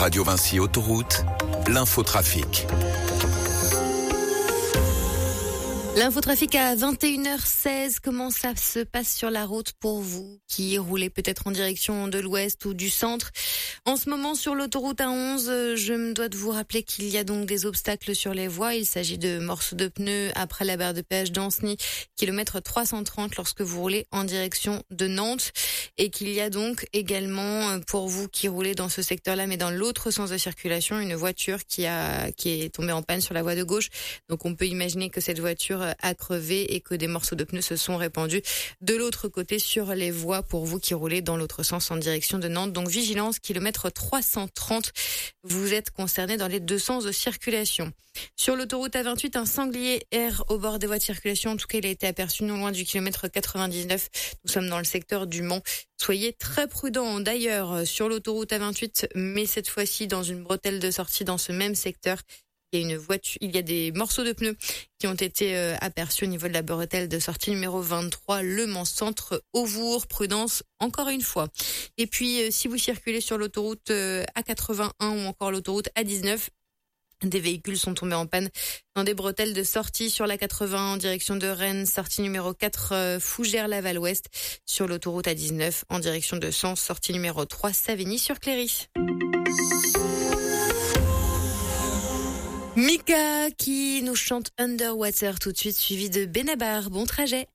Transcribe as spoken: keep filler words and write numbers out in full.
Radio Vinci Autoroute, l'infotrafic. L'infotrafic à vingt et une heures seize, comment ça se passe sur la route pour vous qui roulez peut-être en direction de l'ouest ou du centre? En ce moment sur l'autoroute A onze, je me dois de vous rappeler qu'il y a donc des obstacles sur les voies. Il s'agit de morceaux de pneus après la barre de péage d'Anceny, kilomètre trois cent trente lorsque vous roulez en direction de Nantes. Et qu'il y a donc également pour vous qui roulez dans ce secteur-là, mais dans l'autre sens de circulation, une voiture qui a qui est tombée en panne sur la voie de gauche. Donc on peut imaginer que cette voiture a crevé et que des morceaux de pneus se sont répandus de l'autre côté sur les voies pour vous qui roulez dans l'autre sens en direction de Nantes. Donc vigilance, kilomètre trois cent trente, vous êtes concerné dans les deux sens de circulation. Sur l'autoroute A vingt-huit, un sanglier erre au bord des voies de circulation. En tout cas, il a été aperçu non loin du kilomètre quatre-vingt-dix-neuf. Nous sommes dans le secteur du Mans. Soyez très prudents d'ailleurs sur l'autoroute A vingt-huit, mais cette fois-ci dans une bretelle de sortie dans ce même secteur. Il y a une voiture, il y a des morceaux de pneus qui ont été euh, aperçus au niveau de la bretelle de sortie numéro vingt-trois, Le Mans Centre, Auvour. Prudence encore une fois. Et puis, euh, si vous circulez sur l'autoroute euh, A quatre-vingt-un ou encore l'autoroute A dix-neuf, des véhicules sont tombés en panne dans des bretelles de sortie sur la quatre-vingts en direction de Rennes, sortie numéro quatre, euh, Fougères-Laval-Ouest, sur l'autoroute A dix-neuf en direction de Sens, sortie numéro trois, Savigny-sur-Cléry. Mika qui nous chante Underwater tout de suite, suivi de Benabar. Bon trajet.